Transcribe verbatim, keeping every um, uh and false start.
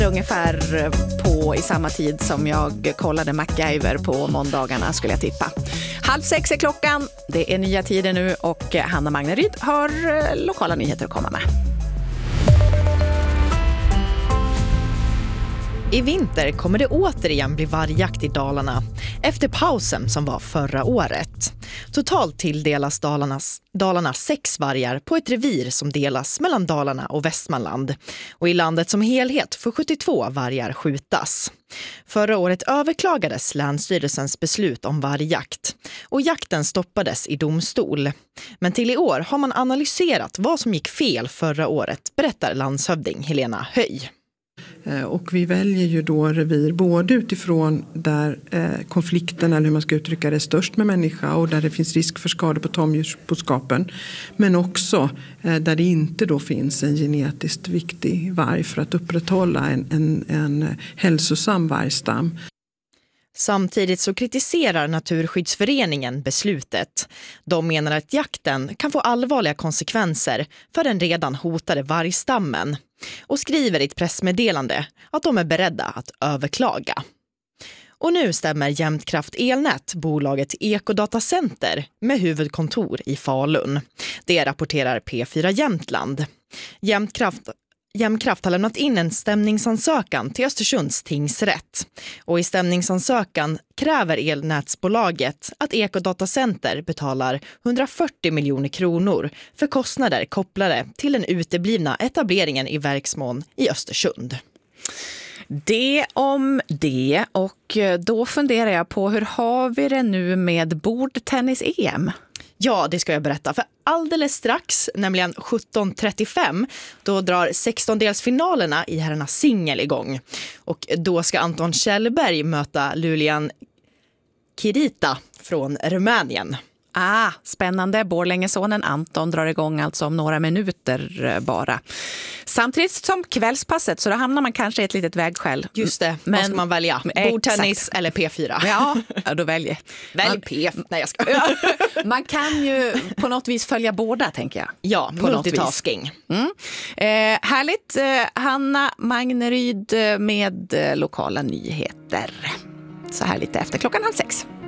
Ungefär på i samma tid som jag kollade MacGyver på måndagarna skulle jag tippa. Halv sex är klockan, det är nya tider nu och Hanna Magneryd har lokala nyheter att komma med. I vinter kommer det återigen bli vargjakt i Dalarna efter pausen som var förra året. Totalt tilldelas Dalarnas, Dalarna sex vargar på ett revir som delas mellan Dalarna och Västmanland. Och i landet som helhet får sjuttiotvå vargar skjutas. Förra året överklagades Länsstyrelsens beslut om vargjakt och jakten stoppades i domstol. Men till i år har man analyserat vad som gick fel förra året, berättar landshövding Helena Höj. Och vi väljer ju då revir både utifrån där eh, konflikten eller hur man ska uttrycka det är störst med människa och där det finns risk för skador på tamdjursboskapen. Men också eh, där det inte då finns en genetiskt viktig varg för att upprätthålla en, en, en hälsosam vargstam. Samtidigt så kritiserar Naturskyddsföreningen beslutet. De menar att jakten kan få allvarliga konsekvenser för den redan hotade vargstammen och skriver i ett pressmeddelande att de är beredda att överklaga. Och nu stämmer Jämtkraft Elnät bolaget Ekodatacenter med huvudkontor i Falun. Det rapporterar P fyra Jämtland. Jämtkraft Jämtkraft har lämnat in en stämningsansökan till Östersunds tingsrätt. Och i stämningsansökan kräver elnätsbolaget att Ekodatacenter betalar hundrafyrtio miljoner kronor för kostnader kopplade till den uteblivna etableringen i verksmån i Östersund. Det om det, och då funderar jag på hur har vi det nu med bordtennis-E M? Ja, det ska jag berätta. För alldeles strax, nämligen sjutton trettiofem, då drar sextondelsfinalerna i herrarnas singel igång. Och då ska Anton Kjellberg möta Lulian Kirita från Rumänien. Ah, spännande. Borlängesonen Anton drar igång alltså om några minuter bara. Samtidigt som kvällspasset så då hamnar man kanske i ett litet vägskäl. Just det, men vad ska man välja? Bordtennis eller P fyra? Ja, då väljer. Välj man, P. Nej, jag ska. Man kan ju på något vis följa båda, tänker jag. Ja, på multitasking. Mm. Eh, härligt. Eh, Hanna Magneryd med eh, lokala nyheter. Så här lite efter klockan halv sex.